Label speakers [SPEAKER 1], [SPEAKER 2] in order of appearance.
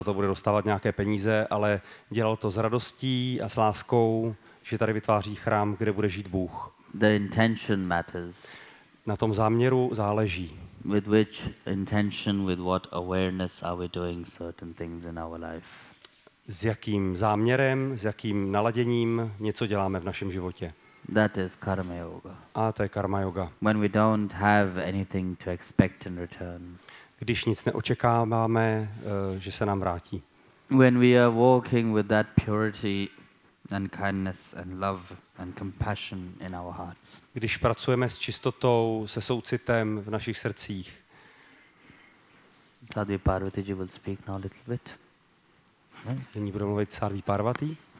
[SPEAKER 1] to bude dostávat nějaké peníze, ale dělal to s radostí a s láskou, že tady vytváří chrám, kde bude žít Bůh.
[SPEAKER 2] The intention matters.
[SPEAKER 1] Na tom záměru záleží.
[SPEAKER 2] With which intention, with what awareness are we doing certain things in our life?
[SPEAKER 1] S jakým záměrem, s jakým naladěním něco děláme v našem životě.
[SPEAKER 2] That is karma yoga.
[SPEAKER 1] A to je karma yoga.
[SPEAKER 2] When we don't have anything to expect in return.
[SPEAKER 1] Když nic neočekáváme, že se nám vrátí.
[SPEAKER 2] When we are walking with that purity and kindness and love and compassion in our hearts.
[SPEAKER 1] Když pracujeme s čistotou, se soucitem v našich srdcích.
[SPEAKER 2] Sadhvi Parvati ji will speak now a little bit.
[SPEAKER 1] Nyní bude mluvit Sadhvi Parvati.